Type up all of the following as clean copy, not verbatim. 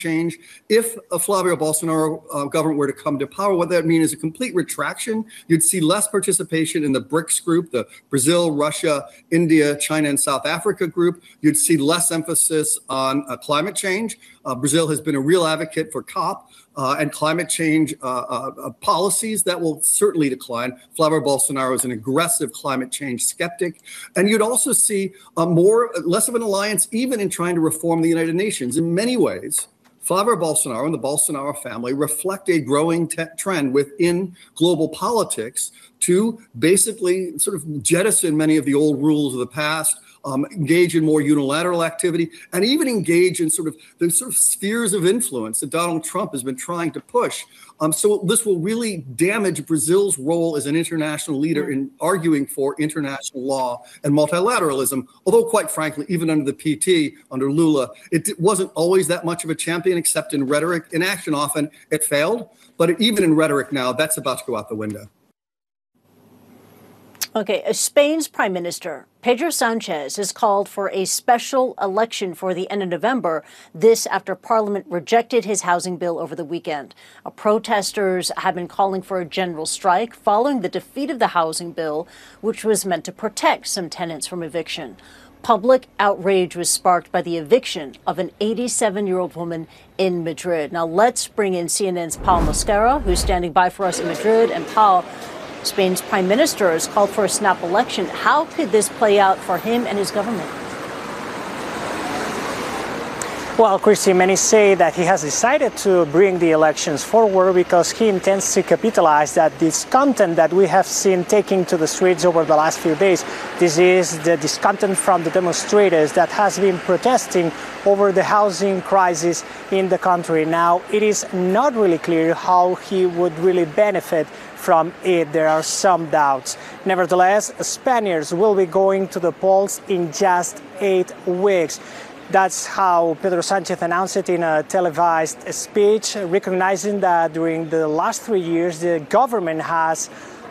change. If a Flavio Bolsonaro government were to come to power, what that means is a complete retraction. You'd see less participation in the BRICS group, the Brazil, Russia, India, China, and South Africa group. You'd see less emphasis on climate change. Brazil has been a real advocate for COP and climate change policies that will certainly decline. Flavio Bolsonaro is an aggressive climate change skeptic. And you'd also see less of an alliance even in trying to reform the United Nations. In many ways, Flavio Bolsonaro and the Bolsonaro family reflect a growing trend within global politics to basically sort of jettison many of the old rules of the past, engage in more unilateral activity, and even engage in the spheres of influence that Donald Trump has been trying to push. So this will really damage Brazil's role as an international leader in arguing for international law and multilateralism. Although, quite frankly, even under the PT, under Lula, it wasn't always that much of a champion, except in rhetoric. In action, often it failed. But even in rhetoric now, that's about to go out the window. Okay, Spain's Prime Minister, Pedro Sanchez, has called for a special election for the end of November, this after Parliament rejected his housing bill over the weekend. Protesters have been calling for a general strike following the defeat of the housing bill, which was meant to protect some tenants from eviction. Public outrage was sparked by the eviction of an 87-year-old woman in Madrid. Now let's bring in CNN's Pau Mosquera, who's standing by for us in Madrid. And Pau, Spain's prime minister has called for a snap election. How could this play out for him and his government? Well, Christy, many say that he has decided to bring the elections forward because he intends to capitalize that discontent that we have seen taking to the streets over the last few days. This is the discontent from the demonstrators that has been protesting over the housing crisis in the country. Now, it is not really clear how he would really benefit from it. There are some doubts. Nevertheless, Spaniards will be going to the polls in just 8 weeks. That's how Pedro Sanchez announced it in a televised speech, recognizing that during the last 3 years, the government has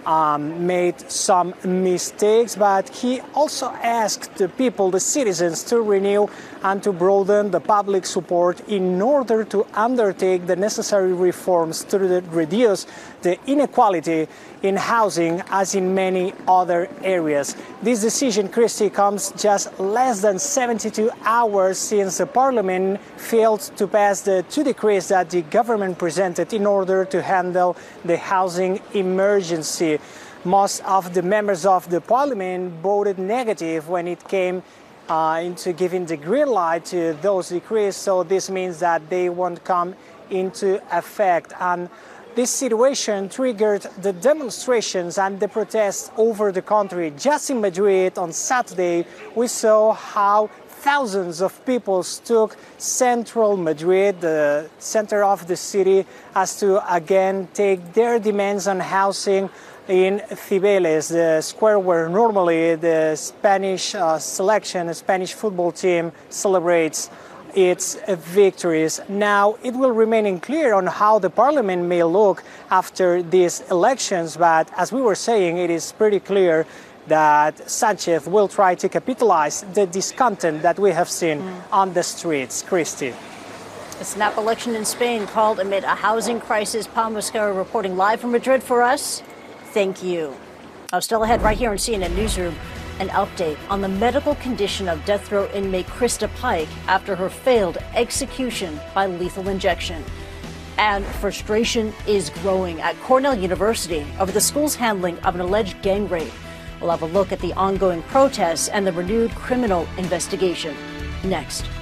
made some mistakes, but he also asked the people, the citizens, to renew and to broaden the public support in order to undertake the necessary reforms to reduce the inequality in housing as in many other areas. This decision, Christy, comes just less than 72 hours since the parliament failed to pass the 2 decrees that the government presented in order to handle the housing emergency. Most of the members of the parliament voted negative when it came into giving the green light to those decrees, so this means that they won't come into effect. And this situation triggered the demonstrations and the protests over the country. Just in Madrid on Saturday, we saw how thousands of people took central Madrid, the center of the city, as to again take their demands on housing in Cibeles, the square where normally the Spanish selection, the Spanish football team, celebrates its victories. Now, it will remain unclear on how the parliament may look after these elections, but as we were saying, it is pretty clear that Sanchez will try to capitalize the discontent that we have seen on the streets. Christy. A snap election in Spain called amid a housing crisis. Pau Mosquera reporting live from Madrid for us. Thank you. Still ahead right here on CNN Newsroom, an update on the medical condition of death row inmate Krista Pike after her failed execution by lethal injection. And frustration is growing at Cornell University over the school's handling of an alleged gang rape. We'll have a look at the ongoing protests and the renewed criminal investigation next.